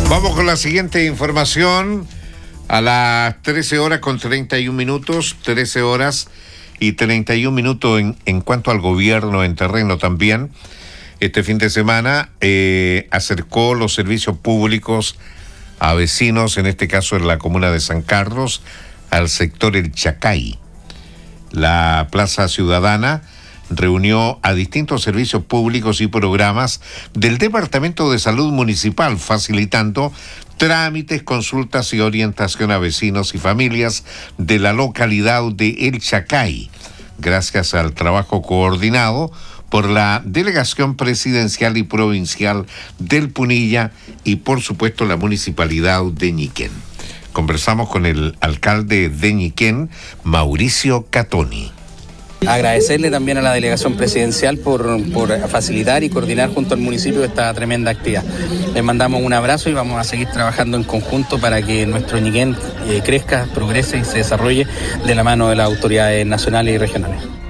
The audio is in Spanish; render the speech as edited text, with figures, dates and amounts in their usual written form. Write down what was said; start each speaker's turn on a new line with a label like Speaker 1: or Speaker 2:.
Speaker 1: Vamos con la siguiente información. A las 13 horas con 31 minutos, 13 horas y 31 minutos en cuanto al gobierno en terreno también. Este fin de semana acercó los servicios públicos a vecinos, en este caso en la comuna de San Carlos, al sector El Chacay. La Plaza Ciudadana reunió a distintos servicios públicos y programas del Departamento de Salud Municipal, facilitando trámites, consultas y orientación a vecinos y familias de la localidad de El Chacay, gracias al trabajo coordinado por la Delegación Presidencial y Provincial del Punilla y, por supuesto, la Municipalidad de Ñiquén. Conversamos con el alcalde de Ñiquén, Mauricio Catoni.
Speaker 2: Agradecerle también a la Delegación Presidencial por facilitar y coordinar junto al municipio esta tremenda actividad. Les mandamos un abrazo y vamos a seguir trabajando en conjunto para que nuestro Ñiquén crezca, progrese y se desarrolle de la mano de las autoridades nacionales y regionales.